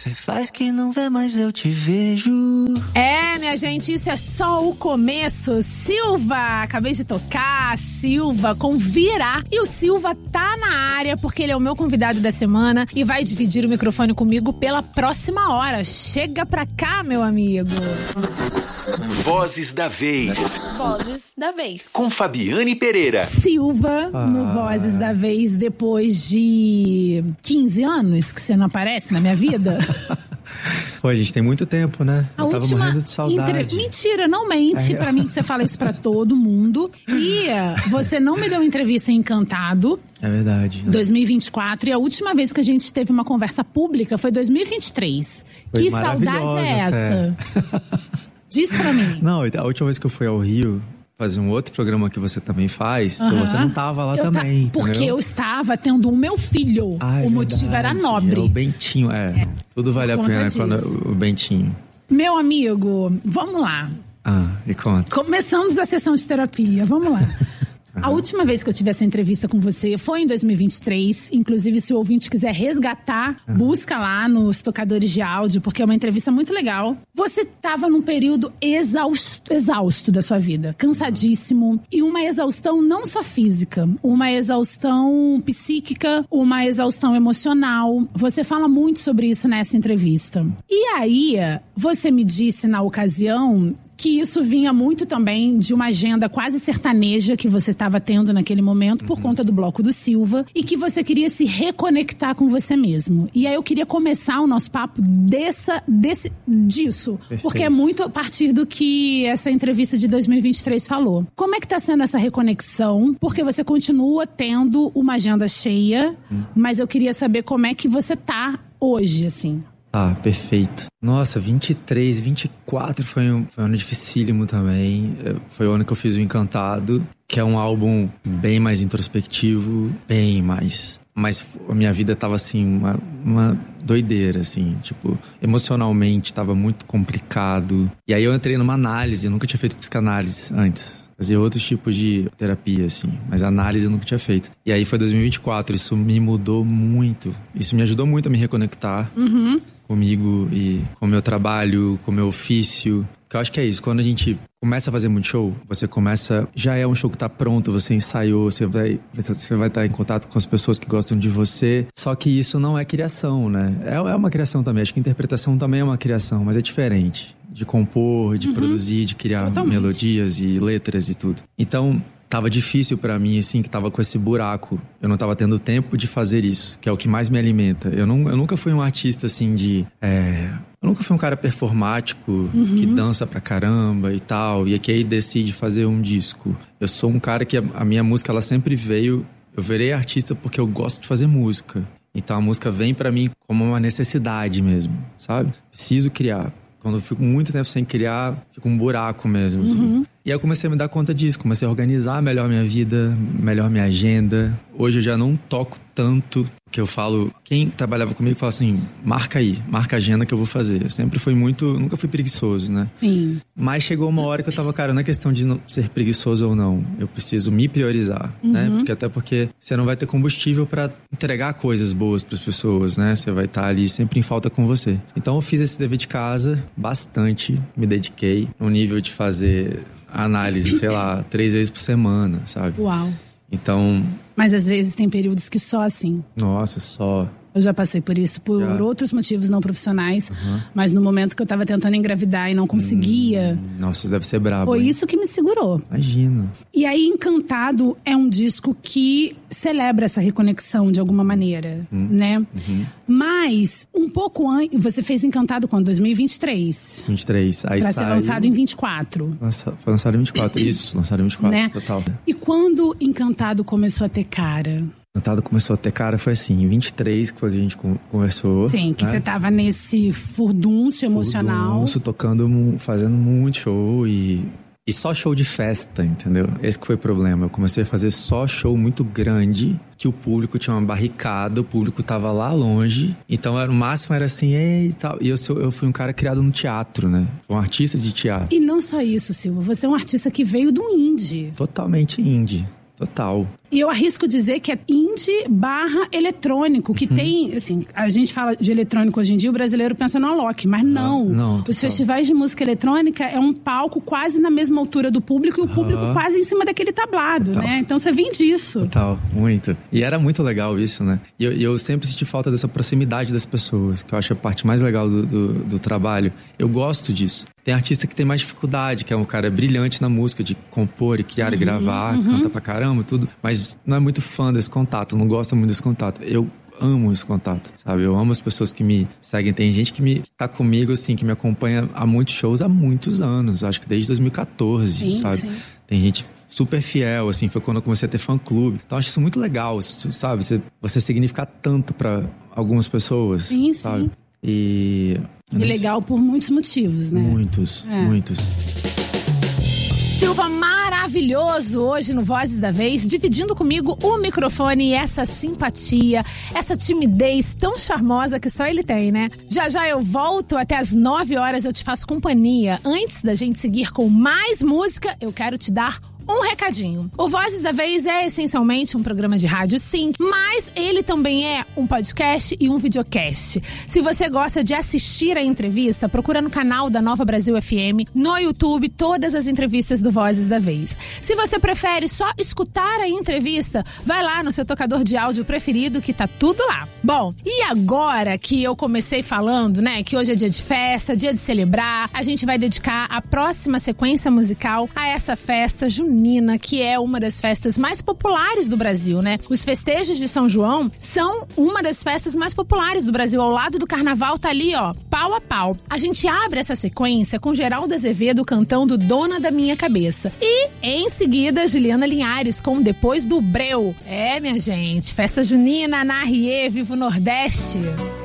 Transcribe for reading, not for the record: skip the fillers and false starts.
Cê faz que não vê, mas eu te vejo. É, minha gente, isso é só o começo. Silva, acabei de tocar, Silva com Virá. E o Silva tá na área porque ele é o meu convidado da semana e vai dividir o microfone comigo pela próxima hora. Chega pra cá, meu amigo. Vozes da Vez. Vozes da Vez. Com Fabiane Pereira. Silva, no Vozes da Vez, depois de 15 anos que você não aparece na minha vida. Pô, gente, tem muito tempo, né? Eu tava morrendo de saudade. Mentira, não mente pra mim que você fala isso pra todo mundo. E você não me deu entrevista em Encantado. É verdade. 2024. E a última vez que a gente teve uma conversa pública foi 2023. Foi que saudade é essa? Diz pra mim. Não, a última vez que eu fui ao Rio fazer um outro programa que você também faz, você não tava lá também, porque eu estava tendo o meu filho. O motivo era nobre. O Bentinho, tudo vale a pena quando o Bentinho. Meu amigo, vamos lá. Me conta. Começamos a sessão de terapia, vamos lá. A última vez que eu tive essa entrevista com você foi em 2023. Inclusive, se o ouvinte quiser resgatar, busca lá nos tocadores de áudio, porque é uma entrevista muito legal. Você estava num período exausto da sua vida, cansadíssimo. E uma exaustão não só física, uma exaustão psíquica, uma exaustão emocional. Você fala muito sobre isso nessa entrevista. E aí, você me disse na ocasião que isso vinha muito também de uma agenda quase sertaneja que você estava tendo naquele momento por conta do Bloco do Silva e que você queria se reconectar com você mesmo. E aí eu queria começar o nosso papo disso. Perfeito. Porque é muito a partir do que essa entrevista de 2023 falou. Como é que tá sendo essa reconexão? Porque você continua tendo uma agenda cheia, mas eu queria saber como é que você tá hoje, assim. Perfeito. Nossa, 23, 24 foi um ano dificílimo também. Foi o ano que eu fiz o Encantado, que é um álbum bem mais introspectivo, bem mais. Mas a minha vida tava assim, uma doideira, assim, tipo, emocionalmente tava muito complicado. E aí eu entrei numa análise, eu nunca tinha feito psicanálise antes. Fazia outros tipos de terapia, assim, mas análise eu nunca tinha feito. E aí foi 2024, isso me mudou muito. Isso me ajudou muito a me reconectar comigo e com o meu trabalho, com o meu ofício. Que eu acho que é isso, quando a gente começa a fazer muito show, você começa... Já é um show que tá pronto, você ensaiou, você vai estar em contato com as pessoas que gostam de você. Só que isso não é criação, né? É uma criação também, acho que interpretação também é uma criação, mas é diferente. De compor, de produzir, de criar melodias e letras e tudo. Então, tava difícil pra mim, assim, que tava com esse buraco. Eu não tava tendo tempo de fazer isso, que é o que mais me alimenta. Eu nunca fui um artista, assim, eu nunca fui um cara performático, que dança pra caramba e tal, e que aí decide fazer um disco. Eu sou um cara que a minha música, ela sempre veio... Eu virei artista porque eu gosto de fazer música. Então a música vem pra mim como uma necessidade mesmo, sabe? Preciso criar. Quando eu fico muito tempo sem criar, fica um buraco mesmo, assim. E aí eu comecei a me dar conta disso, comecei a organizar melhor minha vida, melhor minha agenda. Hoje eu já não toco tanto, que eu falo... Quem trabalhava comigo fala assim, marca a agenda que eu vou fazer. Eu sempre fui nunca fui preguiçoso, né? Sim. Mas chegou uma hora que eu tava, cara, não é questão de não ser preguiçoso ou não. Eu preciso me priorizar, né? Porque você não vai ter combustível pra entregar coisas boas pras pessoas, né? Você vai estar ali sempre em falta com você. Então eu fiz esse dever de casa bastante, me dediquei no nível de fazer análise, sei lá, 3 vezes por semana, sabe? Uau. Então... Mas às vezes tem períodos que só assim. Nossa, só... Eu já passei por isso, por outros motivos não profissionais. Mas no momento que eu tava tentando engravidar e não conseguia... Nossa, deve ser brabo. Foi isso que me segurou. Imagino. E aí, Encantado é um disco que celebra essa reconexão de alguma maneira, né? Mas, um pouco antes... Você fez Encantado quando? 2023. 23. Aí pra ser lançado em 24. Nossa, foi lançado em 24, isso. Lançado em 24, né? Total. E quando Encantado começou a ter cara... Encantado começou a ter cara, foi assim, em 23, quando a gente conversou. Sim, que você tava nesse furdúncio emocional. Furdúncio, tocando, fazendo muito show e só show de festa, entendeu? Esse que foi o problema. Eu comecei a fazer só show muito grande, que o público tinha uma barricada, o público tava lá longe. Então, o máximo era assim, e tal. E eu fui um cara criado no teatro, né? Fui um artista de teatro. E não só isso, Silva. Você é um artista que veio do indie. Totalmente indie. Total. E eu arrisco dizer que é indie / eletrônico, que tem, assim, a gente fala de eletrônico hoje em dia, o brasileiro pensa no Alok, mas não. Os festivais de música eletrônica é um palco quase na mesma altura do público e o público quase em cima daquele tablado, né? Então você vem disso. Total, muito. E era muito legal isso, né? E eu sempre senti falta dessa proximidade das pessoas, que eu acho a parte mais legal do trabalho. Eu gosto disso. Tem artista que tem mais dificuldade, que é um cara brilhante na música, de compor e criar e gravar, canta pra caramba, tudo. Mas não é muito fã desse contato, não gosta muito desse contato. Eu amo esse contato, sabe? Eu amo as pessoas que me seguem. Tem gente que tá comigo, assim, que me acompanha a muitos shows há muitos anos. Acho que desde 2014, sabe? Sim. Tem gente super fiel, assim, foi quando eu comecei a ter fã-clube. Então, acho isso muito legal, sabe? Você significar tanto pra algumas pessoas, sabe? E legal por muitos motivos, né? Muitos. Silva maravilhoso hoje no Vozes da Vez, dividindo comigo o microfone e essa simpatia, essa timidez tão charmosa que só ele tem, né? Já eu volto, até às 9 horas eu te faço companhia. Antes da gente seguir com mais música, eu quero te dar um recadinho. O Vozes da Vez é essencialmente um programa de rádio, sim, mas ele também é um podcast e um videocast. Se você gosta de assistir a entrevista, procura no canal da Nova Brasil FM, no YouTube, todas as entrevistas do Vozes da Vez. Se você prefere só escutar a entrevista, vai lá no seu tocador de áudio preferido que tá tudo lá. Bom, e agora que eu comecei falando, né, que hoje é dia de festa, dia de celebrar, a gente vai dedicar a próxima sequência musical a essa festa junina, que é uma das festas mais populares do Brasil, né? Os festejos de São João são uma das festas mais populares do Brasil. Ao lado do carnaval tá ali, ó, pau a pau. A gente abre essa sequência com Geraldo Azevedo cantando Dona da Minha Cabeça. E, em seguida, Juliana Linhares com Depois do Breu. É, minha gente, festa junina na Rie, Vivo Nordeste.